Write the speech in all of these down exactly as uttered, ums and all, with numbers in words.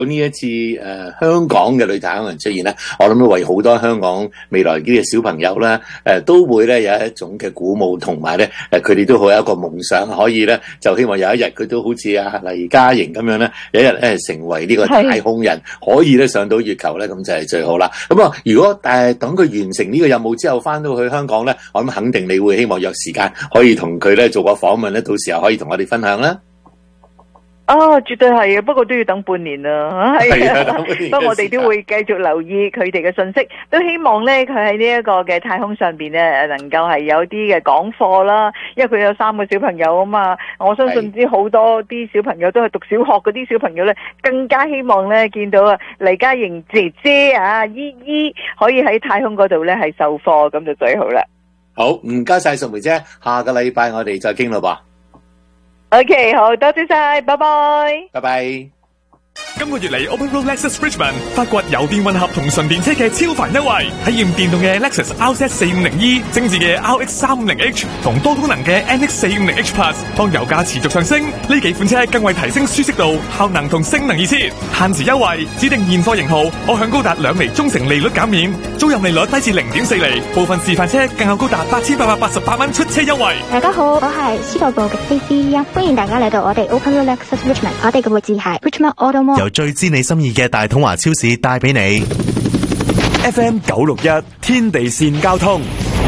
呢一次誒、呃、香港嘅女太空人出現咧，我諗都為好多香港未來啲嘅小朋友咧，誒、呃、都會咧有一種嘅鼓舞，同埋咧誒佢哋都好有一個夢想，可以咧就希望有一日佢都好似阿黎嘉瑩咁樣咧，有一日咧成為呢個太空人，可以咧上到月球咧，咁就係最好啦。咁啊，如果誒、呃、等佢完成呢個任務之後，翻到去香港咧，我諗肯定你會希望約時間可以同佢咧做個訪問咧，到時候可以同我哋分享啦。 哦，絕對係嘅，不過都要等半年啦，係啊，不過我哋都會繼續留意佢哋嘅信息，都希望咧佢喺呢一個嘅太空上邊咧，能夠係有啲嘅講課啦，因為佢有三個小朋友啊嘛，我相信知好多啲小朋友都係讀小學嗰啲小朋友咧，更加希望咧見到啊黎嘉瑩姐姐啊姨姨可以喺太空嗰度咧係授課，咁就最好啦。 好，唔該晒淑梅姐，下個禮拜我哋再傾咯噃。 OK， 好多謝晒，拜拜， 拜拜。 今個月嚟 Open Road Lexus Richmond 發掘油電混合同純電車嘅超凡優惠，體驗電動嘅 Lexus R Z 四五零 E、精緻嘅 R X 三五零 H 同多功能嘅 N X 四五零 H Plus。當油價持續上升，呢幾款車更為提升舒適度、效能同性能而設。限時優惠，指定現貨型號可享高達兩厘中程利率減免，租賃利率低至零點四厘，部分示範車更有高達八千八百八十八蚊出車優惠。 大家好，我係司徒部嘅 C C 啊，歡迎大家嚟到我哋 Open Road Lexus Richmond， 我哋嘅位置係 Richmond Auto Mall。 由最知你心意嘅大統華超市帶俾你 F M 九六一天地線交通。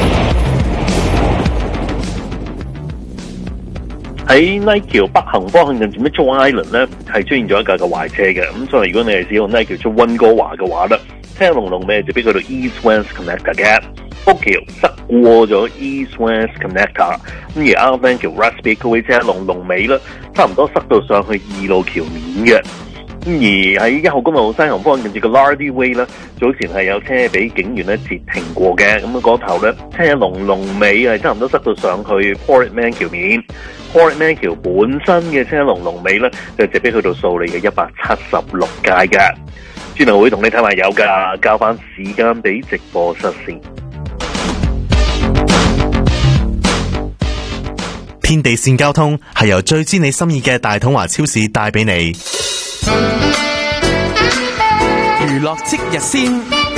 喺 Nike 北行方向近住 Mitchell Island 咧，係出現咗一架嘅壞車嘅，咁所以如果你係使用 Nike 出溫哥華嘅話咧，車龍龍尾就俾佢到 East West Connector 嘅，福橋塞過咗 East West Connector， 咁而 Outland 橋 Rugby 嗰位車龍龍尾咧，差唔多塞到上去二路橋面嘅。咁而喺一號公路西行方近住個 Lardy Way 咧，早前係有車俾警員咧截停過嘅，咁嗰頭咧車龍龍尾係差唔多塞到上去 Portman 橋面。Portman 橋本身嘅車龍龍尾咧就直俾去到數理嘅一百七十六街嘅。轉頭會同你睇埋有㗎，交翻時間俾直播室先。 天地線交通係由最知你心意嘅大統華超市帶俾你。 娛樂即日先，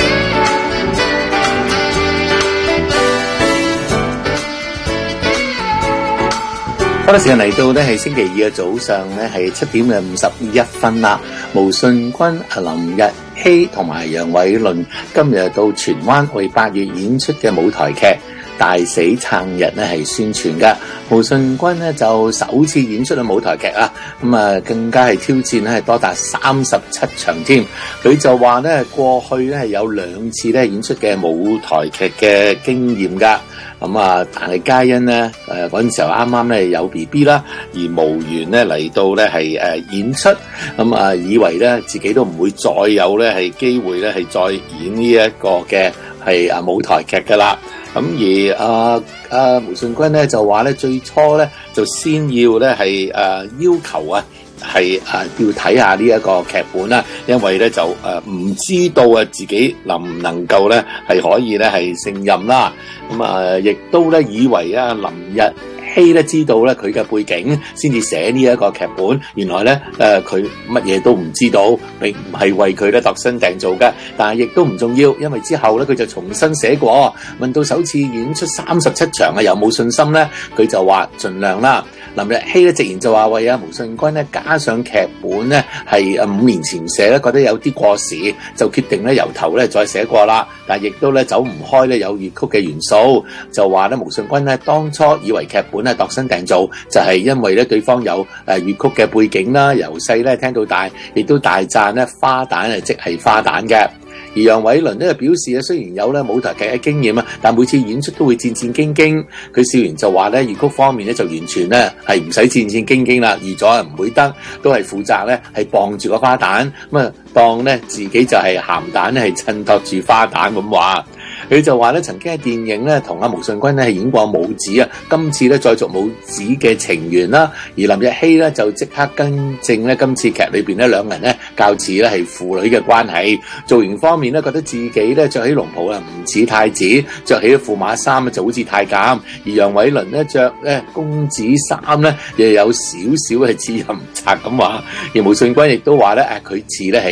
好啦，時間嚟到呢係星期二嘅早上呢係七點嘅五十一分啦。毛舜筠、林日曦同埋楊偉倫今日到荃灣為八月演出嘅舞台劇大死撐日呢係宣傳噶。毛舜筠呢就首次演出嘅舞台劇啊，咁啊更加係挑戰咧係多達三十七場添。佢就話呢過去呢係有兩次咧演出嘅舞台劇嘅經驗噶。咁啊，但係皆因咧誒嗰陣時候啱啱咧有 B B 啦，而無緣咧嚟到咧係誒演出，咁啊以為咧自己都唔會再有咧係機會咧係再演呢一個嘅係啊舞台劇噶啦。咁而啊啊毛舜筠咧就話咧最初咧就先要咧係誒要求啊係啊要睇下呢一個劇本啦，因為咧就誒唔知道啊自己能唔能夠咧係可以咧係勝任啦。咁啊亦都咧以為啊林日曦咧知道咧佢嘅背景先至寫呢一個劇本，原來咧誒佢乜嘢都唔知道，並唔係為佢咧度身訂造嘅。但係亦都唔重要，因為之後咧佢就重新寫過，問到首次演出三十七場啊有冇信心咧？佢就話盡量啦。林日曦咧直言就話為啊毛舜筠咧加上劇本咧係誒五年前寫咧，覺得有啲過時，就決定咧由頭咧再寫過啦。但係亦都咧走唔開咧有粵曲嘅元素，就話咧毛舜筠咧當初以為劇本咧度身訂造，就係因為咧對方有誒粵曲嘅背景啦，由細咧聽到大，亦都大讚咧花旦係即係花旦嘅。而楊偉倫咧表示咧，雖然有咧舞台劇嘅經驗啊，但每次演出都會戰戰兢兢。佢笑完就話咧，粵曲方面咧就完全咧係唔使戰戰兢兢啦，預咗唔會得，都係負責咧係傍住個花旦，咁啊當咧自己就係鹹蛋咧係襯托住花旦咁話。佢就話咧，曾經喺電影咧同阿毛舜筠咧係演過武指啊，今次咧再續武指嘅情緣啦。而林日曦咧就即刻更正咧，今次劇裏邊咧兩人咧較似咧係父女嘅關係。造型方面咧，覺得自己咧着起龍袍啊唔似太子，着起駙馬衫啊就好似太監。而楊偉倫咧着咧公子衫咧，又有少少係似淫賊咁話。而毛舜筠亦都話咧，誒佢似咧係